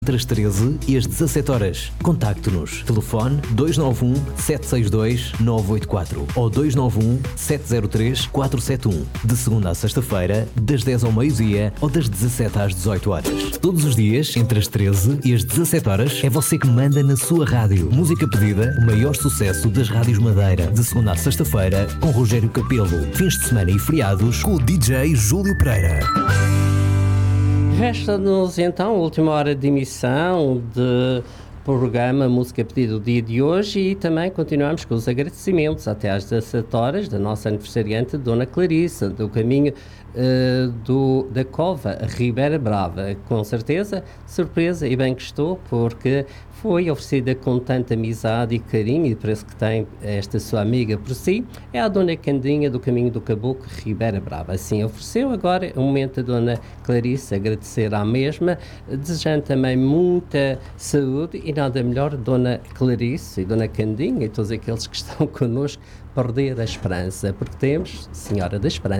Entre as 13 e as 17 horas. Contacte-nos. Telefone 291 762 984 ou 291 703 471. De segunda a sexta-feira, das 10 ao meio-dia ou das 17 às 18 horas. Todos os dias, entre as 13 e as 17 horas, é você que manda na sua rádio. Música pedida, o maior sucesso das rádios Madeira. De segunda a sexta-feira, com Rogério Capelo. Fins de semana e feriados, com o DJ Júlio Pereira. Resta-nos então a última hora de emissão de programa Música Pedida do dia de hoje e também continuamos com os agradecimentos até às 17 horas da nossa aniversariante Dona Clarissa, do caminho da Cova Ribeira Brava. Com certeza, surpresa e bem que estou, porque foi oferecida com tanta amizade e carinho e parece que tem esta sua amiga por si, é a Dona Candinha do Caminho do Caboclo Ribeira Brava. Assim ofereceu. Agora é o momento da Dona Clarissa agradecer à mesma, desejando também muita saúde e nada melhor Dona Clarissa e Dona Candinha e todos aqueles que estão connosco perder a esperança, porque temos Senhora da Esperança.